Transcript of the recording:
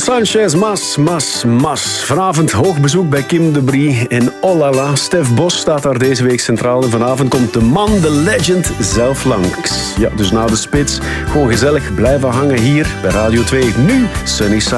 Sanchez, mas. Vanavond hoog bezoek bij Kim de Brie in Oh La La. Stef Bos staat daar deze week centraal. En vanavond komt de man, de legend, zelf langs. Ja, dus na de spits gewoon gezellig blijven hangen hier bij Radio 2. Nu Sunny Side.